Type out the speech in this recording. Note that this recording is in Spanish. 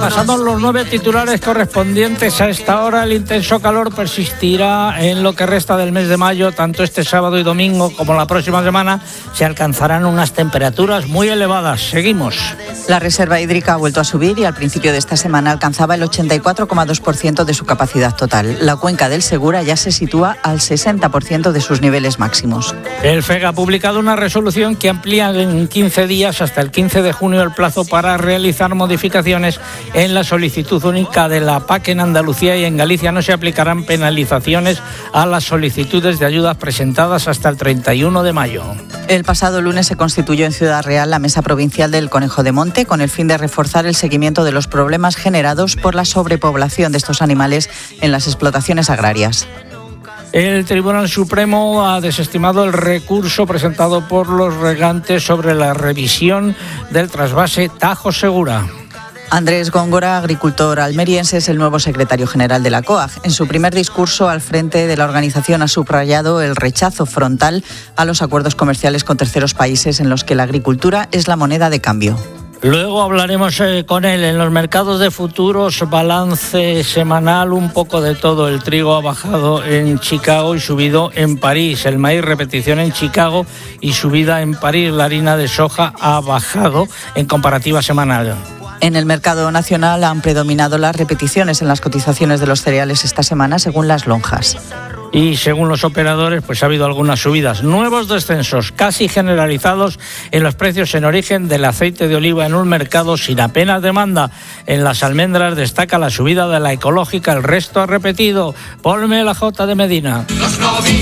repasamos los 9 titulares correspondientes a esta hora. El intenso calor persistirá en lo que resta del mes de mayo. Tanto este sábado y domingo como la próxima semana se alcanzarán unas temperaturas muy elevadas. Seguimos. La reserva hídrica ha vuelto a subir y al principio de esta semana alcanzaba el 84,2% de su capacidad total. La cuenca del Segura ya se sitúa al 60% de sus niveles máximos. El FEG ha publicado una resolución que amplía en 15 días hasta el 15 de junio el plazo para realizar modificaciones en la solicitud única de la PAC en Andalucía, y en Galicia no se aplicarán penalizaciones a las solicitudes de ayudas presentadas hasta el 31 de mayo. El pasado lunes se constituyó en Ciudad Real la Mesa Provincial del Conejo de Monte con el fin de reforzar el seguimiento de los problemas generados por la sobrepoblación de estos animales en las explotaciones agrarias. El Tribunal Supremo ha desestimado el recurso presentado por los regantes sobre la revisión del trasvase Tajo Segura. Andrés Góngora, agricultor almeriense, es el nuevo secretario general de la COAG. En su primer discurso al frente de la organización ha subrayado el rechazo frontal a los acuerdos comerciales con terceros países en los que la agricultura es la moneda de cambio. Luego hablaremos con él. En los mercados de futuros, balance semanal, un poco de todo. El trigo ha bajado en Chicago y subido en París. El maíz, repetición en Chicago y subida en París. La harina de soja ha bajado en comparativa semanal. En el mercado nacional han predominado las repeticiones en las cotizaciones de los cereales esta semana, según las lonjas. Y según los operadores, pues ha habido algunas subidas. Nuevos descensos casi generalizados en los precios en origen del aceite de oliva en un mercado sin apenas demanda. En las almendras destaca la subida de la ecológica, el resto ha repetido. Ponme la Jota de Medina.